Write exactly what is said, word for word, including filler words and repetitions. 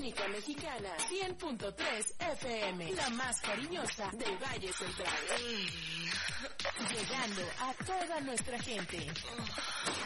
única mexicana, cien punto tres F M, la más cariñosa del Valle Central. Llegando a toda nuestra gente.